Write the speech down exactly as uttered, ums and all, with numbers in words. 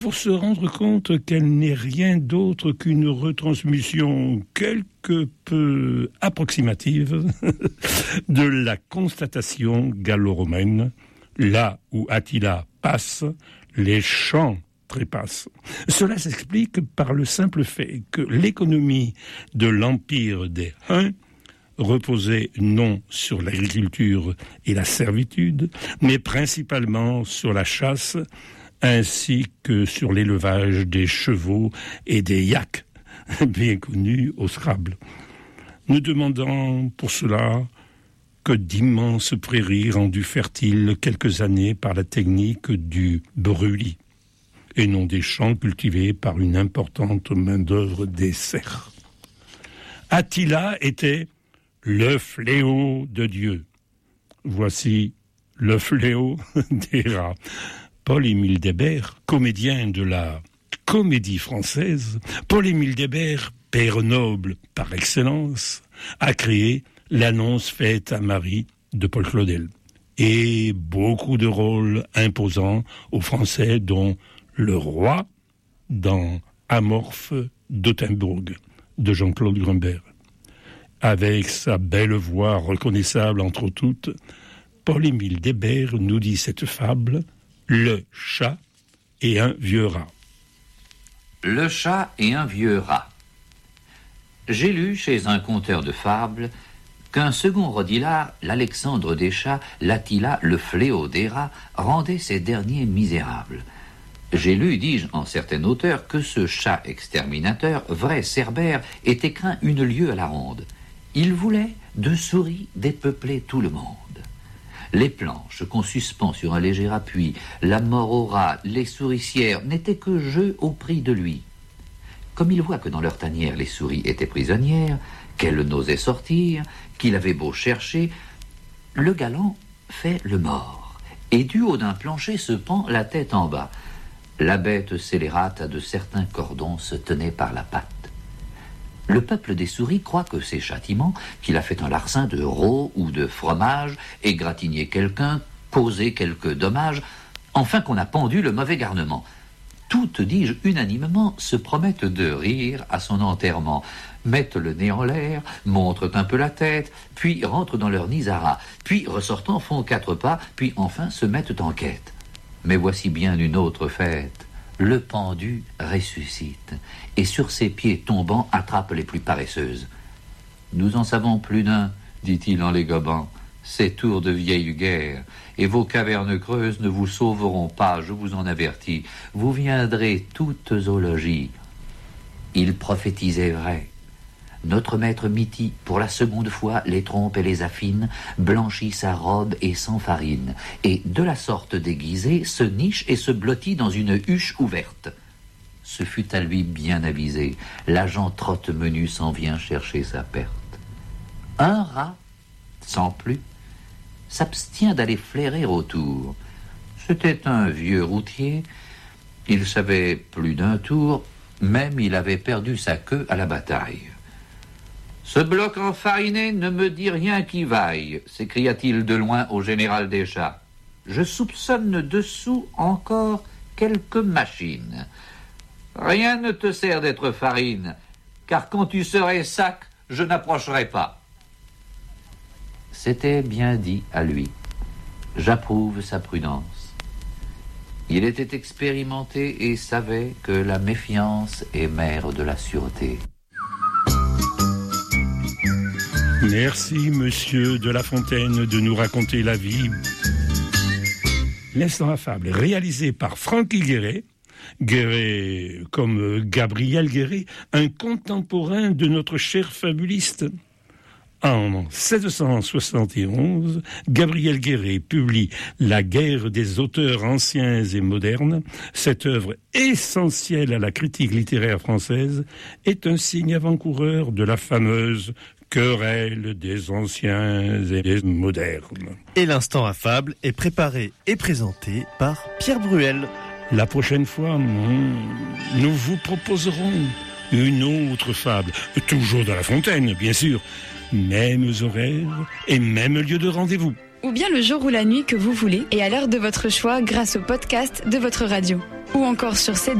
pour se rendre compte qu'elle n'est rien d'autre qu'une retransmission quelque peu approximative de la constatation gallo-romaine. Là où Attila passe, les champs trépassent. Cela s'explique par le simple fait que l'économie de l'empire des Huns reposait non sur l'agriculture et la servitude, mais principalement sur la chasse, ainsi que sur l'élevage des chevaux et des yaks, bien connus au Scrabble. Nous demandons pour cela que d'immenses prairies rendues fertiles quelques années par la technique du brûlis, et non des champs cultivés par une importante main-d'œuvre des serfs. Attila était le fléau de Dieu. Voici le fléau des rats. Paul-Émile Débert, comédien de la Comédie Française, Paul-Émile Débert, père noble par excellence, a créé l'annonce faite à Marie de Paul Claudel et beaucoup de rôles imposants aux Français, dont le roi dans Amorphe d'Ottenbourg de Jean-Claude Grumbert. Avec sa belle voix reconnaissable entre toutes, Paul-Émile Débert nous dit cette fable: le chat et un vieux rat. Le chat et un vieux rat. J'ai lu chez un conteur de fables qu'un second Rodilard, l'Alexandre des chats, l'Attila, le fléau des rats, rendait ces derniers misérables. J'ai lu, dis-je, en certains auteurs, que ce chat exterminateur, vrai cerbère, était craint une lieue à la ronde. Il voulait de souris dépeupler tout le monde. Les planches qu'on suspend sur un léger appui, la mort aux rats, les souricières, n'étaient que jeux au prix de lui. Comme il voit que dans leur tanière les souris étaient prisonnières, qu'elles n'osaient sortir, qu'il avait beau chercher, le galant fait le mort, et du haut d'un plancher se pend la tête en bas. La bête scélérate à de certains cordons se tenait par la patte. Le peuple des souris croit que ces châtiments, qu'il a fait un larcin de rôt ou de fromage, égratigné quelqu'un, causé quelque dommage, enfin qu'on a pendu le mauvais garnement. Toutes, dis-je, unanimement, se promettent de rire à son enterrement, mettent le nez en l'air, montrent un peu la tête, puis rentrent dans leur nid à rats, puis ressortant font quatre pas, puis enfin se mettent en quête. Mais voici bien une autre fête. Le pendu ressuscite, et sur ses pieds tombants attrape les plus paresseuses. Nous en savons plus d'un, dit-il en les gobant, ces tours de vieille guerre, et vos cavernes creuses ne vous sauveront pas, je vous en avertis, vous viendrez toutes au logis. Il prophétisait vrai. Notre maître Miti, pour la seconde fois, les trompe et les affine, blanchit sa robe et s'enfarine, et de la sorte déguisé, se niche et se blottit dans une huche ouverte. Ce fut à lui bien avisé, l'agent trotte-menu s'en vient chercher sa perte. Un rat, sans plus, s'abstient d'aller flairer autour. C'était un vieux routier, il savait plus d'un tour, même il avait perdu sa queue à la bataille. « Ce bloc enfariné ne me dit rien qui vaille, » s'écria-t-il de loin au général des chats. « Je soupçonne dessous encore quelques machines. Rien ne te sert d'être farine, car quand tu serais sac, je n'approcherai pas. » C'était bien dit à lui. J'approuve sa prudence. Il était expérimenté et savait que la méfiance est mère de la sûreté. Merci, monsieur de La Fontaine, de nous raconter la vie. L'instant affable, réalisé par Francky Guéret. Guéret, comme Gabriel Guéret, un contemporain de notre cher fabuliste. En sept cent soixante et onze, Gabriel Guéret publie La guerre des auteurs anciens et modernes. Cette œuvre essentielle à la critique littéraire française est un signe avant-coureur de la fameuse querelle des anciens et des modernes. Et l'instant affable est préparé et présenté par Pierre Bruel. La prochaine fois, nous vous proposerons une autre fable, toujours de La Fontaine, bien sûr. Mêmes horaires et même lieu de rendez-vous. Ou bien le jour ou la nuit que vous voulez et à l'heure de votre choix grâce au podcast de votre radio. ou encore sur C D.